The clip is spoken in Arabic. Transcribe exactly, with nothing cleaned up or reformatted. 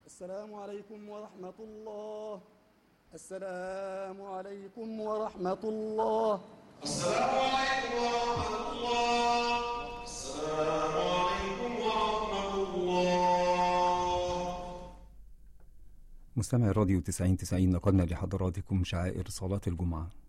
السلام عليكم ورحمة الله. السلام عليكم ورحمة الله. السلام عليكم ورحمة الله. السلام عليكم ورحمة الله. مستمع راديو تسعين تسعين، نقلنا لحضراتكم شعائر صلاة الجمعة.